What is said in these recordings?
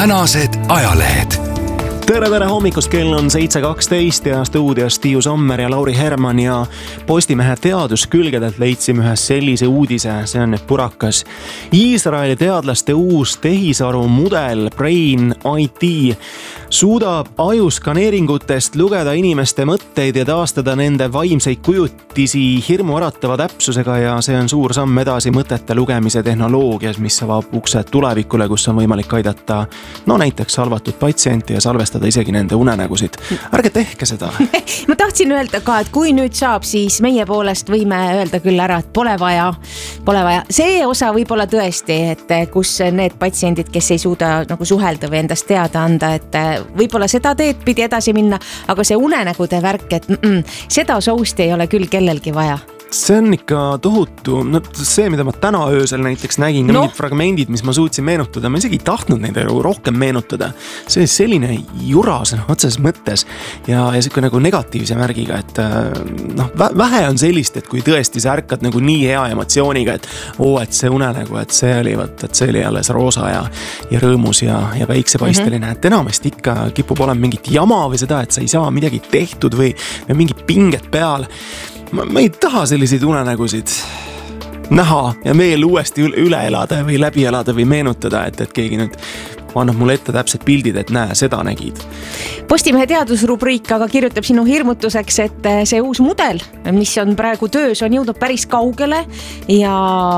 tänased ajalehed. Tere hommikust, kell on 7.12 ja stuudios Tiiu Sommer ja Lauri Herman ja Postimehe teaduskülgedelt leidsime ühe sellise uudise, see on purakas. Iisraeli teadlaste uus tehisaru mudel Brain IT suudab ajuskaneeringutest lugeda inimeste mõtteid ja taastada nende vaimseid kujutisi hirmuäratava täpsusega ja see on suur samm edasi mõtete lugemise tehnoloogias, mis avab uksed tulevikule, kus on võimalik aidata näiteks halvatud patsienti ja salvestada isegi nende unenägusid. Ärge tehke seda. Ma tahtsin öelda ka, et kui nüüd saab, siis meie poolest võime öelda küll ära, et pole vaja. See osa võib olla tõesti, et kus need patsiendid, kes ei suuda nagu suhelda või endast teada anda, et võib-olla seda teed pidi edasi minna, aga see unenägude värk, et seda sousti ei ole küll kellelgi vaja. See on ikka tohutu, see, mida ma täna öösel näiteks nägin, mingid fragmendid, mis ma suutsin meenutada, ma isegi ei tahtnud neid rohkem meenutada. See on selline juras otses mõttes ja selline nagu negatiivse märgiga, et vähe on sellist, et kui tõesti sa ärkad nagu nii hea emotsiooniga, et see unenägu, et see oli alles roosa ja rõõmus ja päiksepaisteline, et enamasti ikka kipub olema mingit jama või seda, et sa ei saa midagi tehtud või mingid pinged peal. Ma ei taha selliseid unenägusid näha ja veel uuesti üle elada või läbi elada või meenutada, et keegi nüüd annab mulle ette täpsed pildid, et näe, seda nägid. Postimehe teadusrubriik aga kirjutab sinu hirmutuseks, et see uus mudel, mis on praegu töös, on jõudnud päris kaugele ja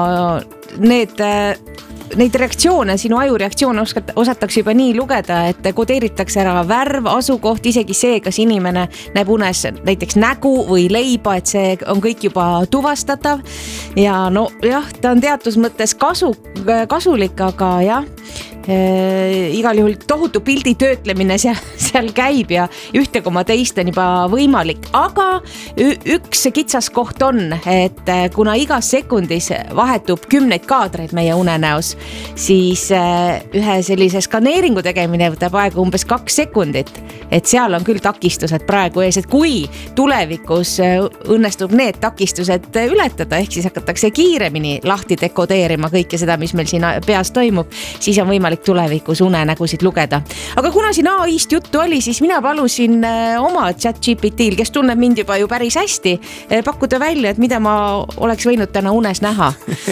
neid reaktsioone, sinu ajureaktsioone osatakse juba nii lugeda, et kodeeritakse ära värv, asukoht, isegi see, kas inimene näeb unes näiteks nägu või leiba, et see on kõik juba tuvastatav. Ja ta on teatud mõttes kasulik, aga jah, igal juhul tohutu pildi töötlemine seal käib ja ühte koma teist on juba võimalik. Aga üks kitsaskoht on, et kuna igas sekundis vahetub 10 kaadreid meie unenäos, siis ühe sellise skaneeringu tegemine võtab aega umbes 2 sekundit. Et seal on küll takistused praegu ees, et kui tulevikus õnnestub need takistused ületada, ehk siis hakatakse kiiremini lahti dekodeerima kõike seda, mis meil siin peas toimub, siis on võimalik tulevikus unenägusid lugeda. Aga kuna siin AI-st juttu oli, siis mina palusin oma ChatGPT-l, kes tunneb mind juba ju päris hästi, pakkuda välja, et mida ma oleks võinud täna unes näha.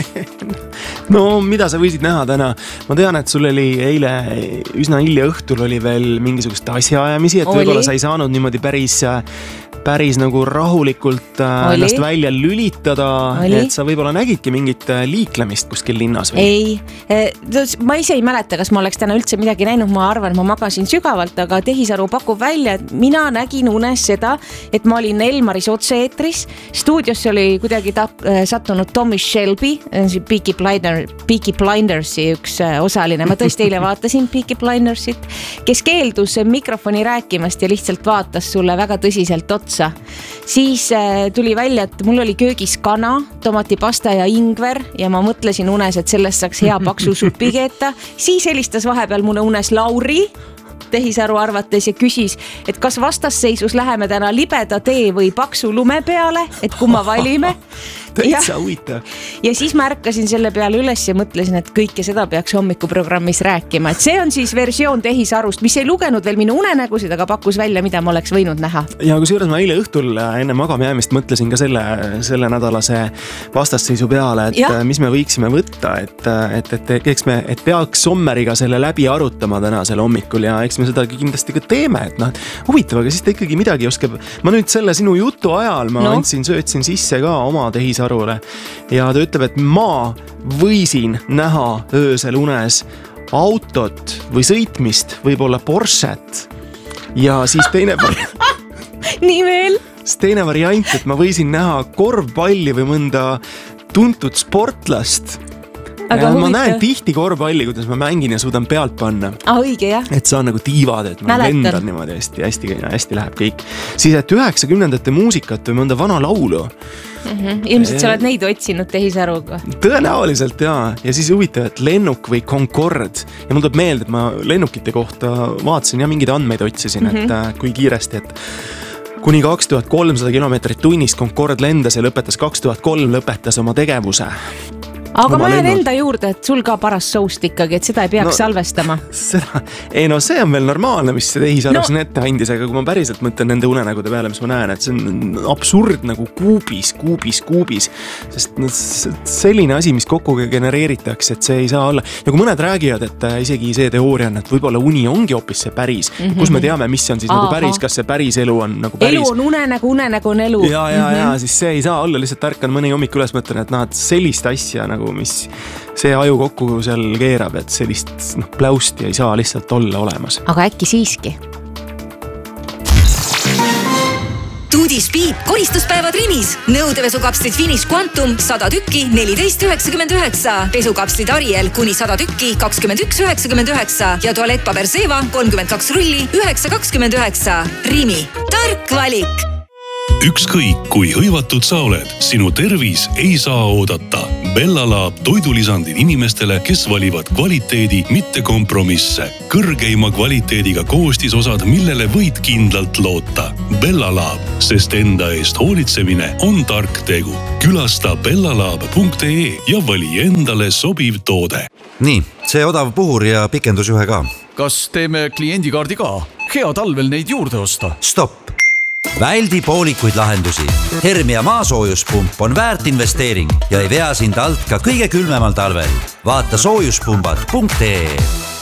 Mida sa võisid näha täna? Ma tean, et sul oli eile üsna hilja õhtul oli veel mingisugust asjaajamisi, et võib-olla sa ei saanud niimoodi päris nagu rahulikult ennast välja lülitada, et sa võib-olla nägidki mingit liiklemist kuskil linnas või? Ei, ma ise ei mäleta, kas ma oleks täna üldse midagi näinud, ma arvan, ma magasin sügavalt, aga tehisaru pakub välja, et mina nägin unes seda, et ma olin Elmaris otse-eetris, stuudiosse oli kuidagi sattunud Tommy Shelby, Peaky Blindersi üks osaline, ma tõesti eile vaatasin Peaky Blindersit, kes keeldus mikrofoni rääkimast ja lihtsalt vaatas sulle väga tõsiselt otsa. Siis tuli välja, et mul oli köögis kana, tomatipasta ja ingver ja ma mõtlesin unes, et sellest saaks hea paksu supi keeta. Siis helistas vahepeal mulle unes Lauri, tehisaru arvates, ja küsis, et kas vastasseisus läheme täna libeda tee või paksu lume peale, et kumma valime. Täitsa huvitav. Ja siis ma ärkasin selle peale üles ja mõtlesin, et kõike seda peaks hommikuprogrammis rääkima. Et see on siis versioon tehisarust, mis ei lugenud veel minu unenägusid, aga pakkus välja, mida ma oleks võinud näha. Ja kusjuures ma eile õhtul enne magamajäämist mõtlesin ka selle nädalase vastasseisu peale, et mis me võiksime võtta, et peaks Sommeriga selle läbi arutama tänasel hommikul ja eks me seda kindlasti ka teeme, et huvitav, aga siis ta ikkagi midagi oskab. Ma nüüd selle sinu jutu ajal söötsin sisse ka oma tehisarule ja ta ütleb, et ma võisin näha öösel unes autot või sõitmist, võib-olla Porschet ja siis teine variant, et ma võisin näha korvpalli või mõnda tuntud sportlast. Ma näen tihti korvpalli, kuidas ma mängin ja suudan pealt panna. Õige, jah. Et see on nagu tiivad, et ma lendan niimoodi hästi läheb kõik. Siis, et 90ndate muusikat või mõnda vana laulu. Ilmselt sa oled neid otsinud tehisaruga. Tõenäoliselt, jaa. Ja siis huvitav, et lennuk või Concorde. Ja mul tuleb meelde, et ma lennukite kohta vaatasin ja mingeid andmeid otsisin, et kui kiiresti, et kuni 2300 kilomeetrit tunnis Concorde lendas ja lõpetas 2003 lõpetas oma tegevuse. aga ma jään enda juurde, et sul ka paras soust ikkagi, et seda ei peaks salvestama. See on veel normaalne, mis see tehisarv siin ette andis, aga kui ma päriselt mõtlen nende unenägude peale, mis ma näen, et see on absurd nagu kuubis, sest selline asi, mis kokku genereeritakse, et see ei saa olla. Ja kui mõned räägivad, et isegi see teooria on, et võib-olla uni ongi hoopis see päris, kus me teame, mis on siis nagu päris, kas see päris elu on nagu päris. Elu on unenägu on elu. Ja, siis see ei saa olla, lihtsalt ärkan mõni hommik üles mõtlen, et sellist asja nagu, mis see aju kokku seal keerab, et sellist pläusti ei saa lihtsalt olla olemas. Aga äkki siiski? Tuudi Speed koristuspäevad Rimis. Nõudepesukapslid Finish Quantum 100 tükki 14,99. Pesukapslid Ariel kuni 100 tükki 21,99. Ja tualettpaber Seva 32 rulli 9,29. Rimi. Tark valik. Ükskõik kui hõivatud sa oled, sinu tervis ei saa oodata. Bella Lab toidulisandid inimestele, kes valivad kvaliteedi, mitte kompromisse. Kõrgeima kvaliteediga koostisosad, millele võid kindlalt loota. Bella Lab, sest enda eest hoolitsemine on tark tegu. Külasta bellalab.ee ja vali endale sobiv toode. Nii, see odav puhur ja pikendusjuhe ka. Kas teeme kliendikaardi ka? Hea talvel neid juurde osta. Stopp! Väldi poolikuid lahendusi. Hermia maasoojuspump on väärt investeering ja ei vea sind alt ka kõige külmemal talvel. Vaata soojuspumbad.ee.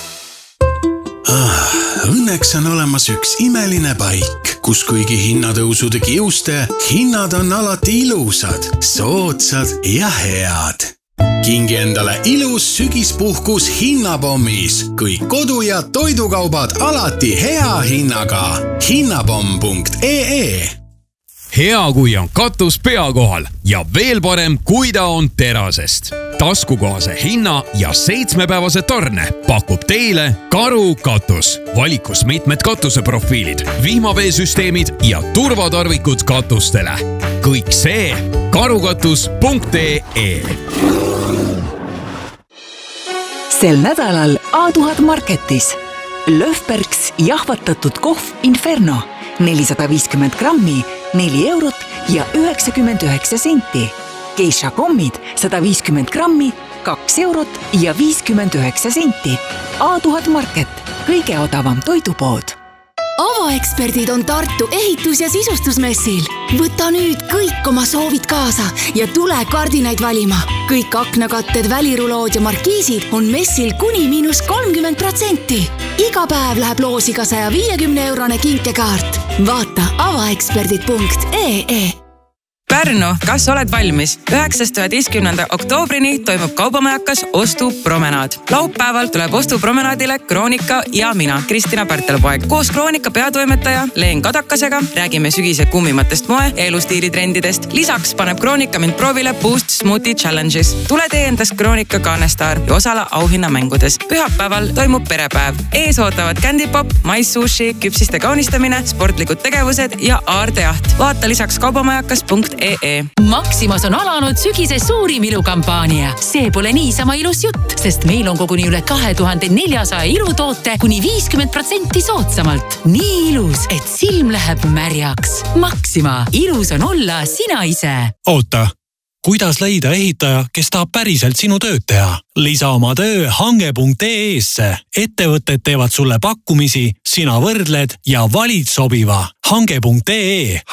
Õnneks on olemas üks imeline paik, kus kuigi hinnatõusude kiuste, hinnad on alati ilusad, soodsad ja head. Kingi endale ilus sügispuhkus hinnapommis. Kõik kodu- ja toidukaubad alati hea hinnaga. Hinnapomm.ee. Hea, kui on katus pea kohal ja veel parem, kui ta on terasest. Taskukohase hinna ja 7-päevase tarne pakub teile Karu katus. Valikus mitmed katuseprofiilid, vihmaveesüsteemid ja turvatarvikud katustele. Kõik see karukatus.ee. Sel nädalal A1000 Marketis Löfbergs jahvatatud kohv Inferno 450 grammi, 4 eurot ja 99 senti. Geisha kommid 150 grammi, 2 eurot ja 59 senti. A1000 Market, kõige odavam toidupood. Avaeksperdid on Tartu ehitus- ja sisustusmessil. Võta nüüd kõik oma soovid kaasa ja tule kardinaid valima. Kõik aknakatted, välirulood ja markiisid on messil kuni -30%. Iga päev läheb loosi ka 150-eurone kinkekaart. Vaata avaeksperdid.ee. Pärnu, kas oled valmis? 9.–11. oktoobrini toimub Kaubamajakas ostupromenaad. Laupäeval tuleb ostupromenaadile Kroonika ja mina, Kristina Pärtelpoeg. Koos Kroonika peatoimetaja Leen Kadakasega räägime sügise kummimatest moe- ja elustiilitrendidest. Lisaks paneb Kroonika mind proovile Boost Smoothie Challenges. Tule tee endast Kroonika Kaanestaar ja osala auhinnamängudes. Pühapäeval toimub perepäev. Ees ootavad Candypop, maissushi, küpsiste kaunistamine, sportlikud tegevused ja aardejaht. Vaata lisaks kaubamajakas.ee. Maximas on alanud sügise suurim ilukampaania. See pole niisama ilus jutt, sest meil on koguni üle 2400 ilutoote kuni 50% soodsamalt. Nii ilus, et silm läheb märjaks. Maxima, ilus on olla sina ise. Oota, kuidas leida ehitaja, kes tahab päriselt sinu tööd teha? Lisa oma töö hange.ee-sse. Ettevõtted teevad sulle pakkumisi, sina võrdled ja valid sobiva. Hange.ee